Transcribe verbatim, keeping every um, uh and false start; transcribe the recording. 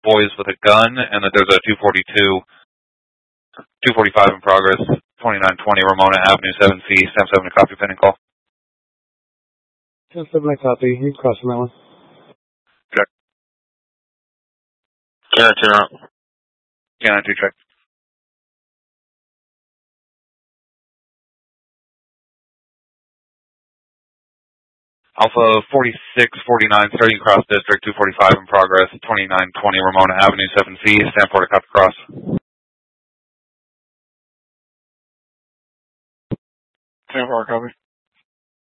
boys with a gun, and that there's a two forty-two, two forty-five in progress, twenty-nine twenty Ramona Avenue, seven C, stamp seven to copy, pending call. ten seven, I copy. You can cross on that one. Check. Canine two out. Canine two, check. Alpha forty-six forty-nine, starting across district, two forty-five in progress, twenty-nine twenty Ramona Avenue, seven C, stand for to copy cross. ten four, copy.